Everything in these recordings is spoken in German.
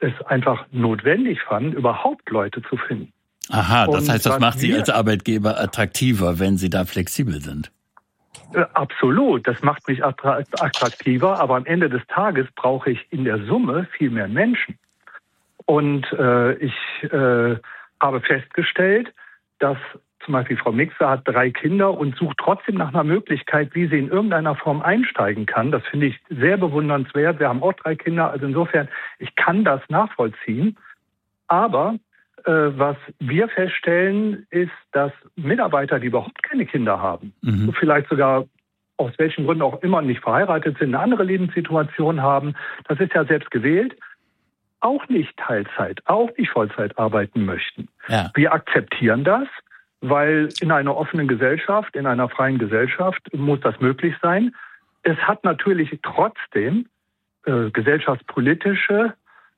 es einfach notwendig fanden, überhaupt Leute zu finden. Aha, das heißt, das macht Sie als Arbeitgeber attraktiver, wenn Sie da flexibel sind. Absolut, das macht mich attraktiver, aber am Ende des Tages brauche ich in der Summe viel mehr Menschen. Und ich habe festgestellt, dass zum Beispiel Frau Mixer hat 3 Kinder und sucht trotzdem nach einer Möglichkeit, wie sie in irgendeiner Form einsteigen kann. Das finde ich sehr bewundernswert. Wir haben auch 3 Kinder, also insofern, ich kann das nachvollziehen. Aber was wir feststellen, ist, dass Mitarbeiter, die überhaupt keine Kinder haben, vielleicht sogar aus welchen Gründen auch immer nicht verheiratet sind, eine andere Lebenssituation haben, das ist ja selbst gewählt, auch nicht Teilzeit, auch nicht Vollzeit arbeiten möchten. Ja. Wir akzeptieren das, weil in einer offenen Gesellschaft, in einer freien Gesellschaft muss das möglich sein. Es hat natürlich trotzdem gesellschaftspolitische,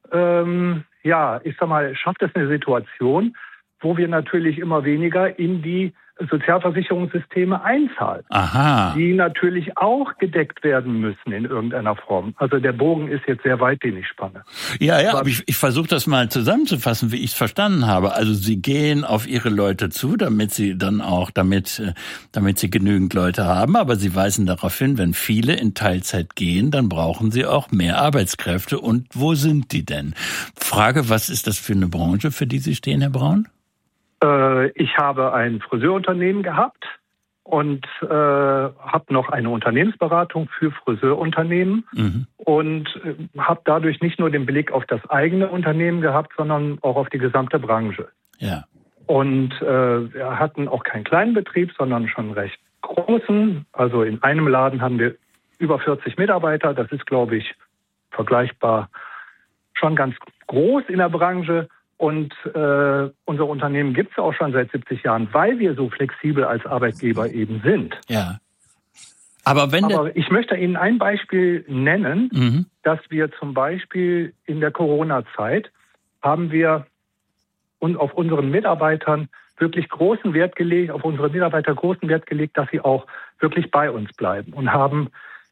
schafft es eine Situation, wo wir natürlich immer weniger in die Sozialversicherungssysteme einzahlen, die natürlich auch gedeckt werden müssen in irgendeiner Form. Also der Bogen ist jetzt sehr weit, den ich spanne. Ja, aber ich versuche das mal zusammenzufassen, wie ich es verstanden habe. Also Sie gehen auf Ihre Leute zu, damit Sie dann auch, damit Sie genügend Leute haben, aber Sie weisen darauf hin, wenn viele in Teilzeit gehen, dann brauchen Sie auch mehr Arbeitskräfte. Und wo sind die denn? Frage, was ist das für eine Branche, für die Sie stehen, Herr Braun? Ich habe ein Friseurunternehmen gehabt und habe noch eine Unternehmensberatung für Friseurunternehmen und habe dadurch nicht nur den Blick auf das eigene Unternehmen gehabt, sondern auch auf die gesamte Branche. Ja. Und wir hatten auch keinen kleinen Betrieb, sondern schon einen recht großen. Also in einem Laden haben wir über 40 Mitarbeiter. Das ist, glaube ich, vergleichbar schon ganz groß in der Branche. Und unser Unternehmen gibt es auch schon seit 70 Jahren, weil wir so flexibel als Arbeitgeber eben sind. Ja. Aber ich möchte Ihnen ein Beispiel nennen, dass wir zum Beispiel in der Corona-Zeit haben wir auf unseren Mitarbeitern wirklich großen Wert gelegt, dass sie auch wirklich bei uns bleiben und haben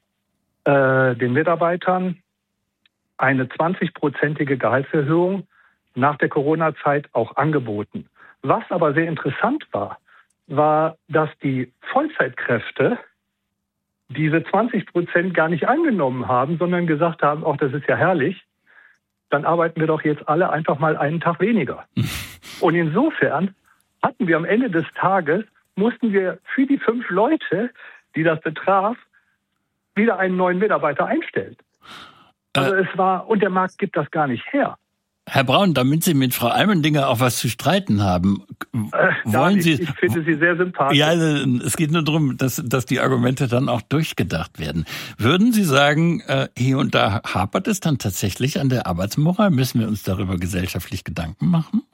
den Mitarbeitern eine 20-prozentige Gehaltserhöhung nach der Corona-Zeit auch angeboten. Was aber sehr interessant war, dass die Vollzeitkräfte diese 20% gar nicht angenommen haben, sondern gesagt haben, ach, das ist ja herrlich, dann arbeiten wir doch jetzt alle einfach mal einen Tag weniger. Und insofern hatten wir am Ende des Tages, mussten wir für die 5 Leute, die das betraf, wieder einen neuen Mitarbeiter einstellen. Also und der Markt gibt das gar nicht her. Herr Braun, damit Sie mit Frau Eimendinger auch was zu streiten haben, wollen Sie... Ich finde Sie sehr sympathisch. Ja, es geht nur darum, dass die Argumente dann auch durchgedacht werden. Würden Sie sagen, hier und da hapert es dann tatsächlich an der Arbeitsmoral? Müssen wir uns darüber gesellschaftlich Gedanken machen?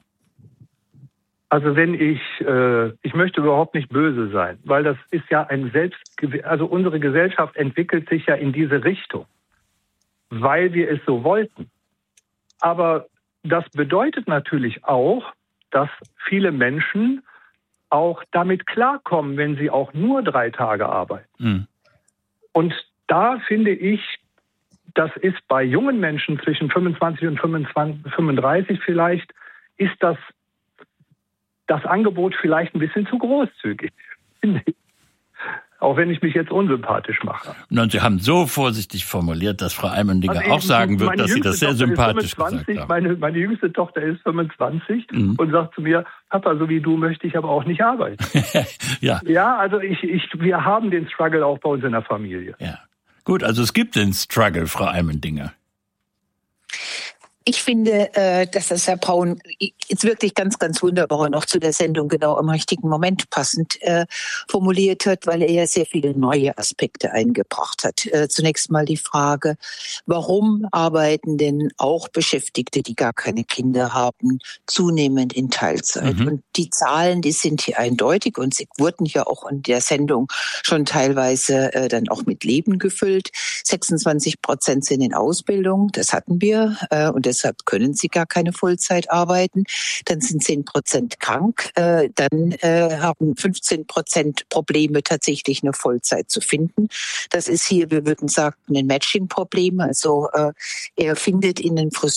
Also ich möchte überhaupt nicht böse sein, weil das ist ja also unsere Gesellschaft entwickelt sich ja in diese Richtung, weil wir es so wollten. Aber das bedeutet natürlich auch, dass viele Menschen auch damit klarkommen, wenn sie auch nur 3 Tage arbeiten. Und da finde ich, das ist bei jungen Menschen zwischen 25 und 35 vielleicht, ist das Angebot vielleicht ein bisschen zu großzügig, finde ich. Auch wenn ich mich jetzt unsympathisch mache. Und Sie haben so vorsichtig formuliert, dass Frau Eimendinger auch sagen wird, dass Sie das sehr sympathisch gesagt haben. Meine jüngste Tochter ist 25 und sagt zu mir, Papa, so wie du möchte ich aber auch nicht arbeiten. Ja, also wir haben den Struggle auch bei uns in der Familie. Ja. Gut, also es gibt den Struggle, Frau Eimendinger. Ich finde, dass das Herr Braun jetzt wirklich ganz, ganz wunderbar und auch zu der Sendung genau im richtigen Moment passend formuliert hat, weil er ja sehr viele neue Aspekte eingebracht hat. Zunächst mal die Frage, warum arbeiten denn auch Beschäftigte, die gar keine Kinder haben, zunehmend in Teilzeit? Und die Zahlen, die sind hier eindeutig und sie wurden ja auch in der Sendung schon teilweise dann auch mit Leben gefüllt. 26% sind in Ausbildung, das hatten wir, und deshalb können sie gar keine Vollzeit arbeiten. Dann sind 10% krank. Dann haben 15% Probleme, tatsächlich eine Vollzeit zu finden. Das ist hier, wir würden sagen, ein Matching-Problem. Also er findet in den Friseur